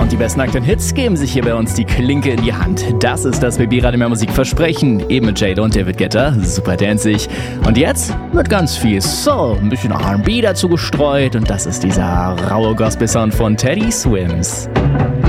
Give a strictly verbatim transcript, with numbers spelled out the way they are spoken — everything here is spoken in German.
und die besten aktuellen Hits geben sich hier bei uns die Klinke in die Hand. Das ist das B B Radio Mehr Musik Versprechen. Eben mit Jada und David Guetta. Super danzig. Und jetzt wird ganz viel Soul, ein bisschen R and B dazu gestreut. Und das ist dieser raue Gospel-Sound von Teddy Swims.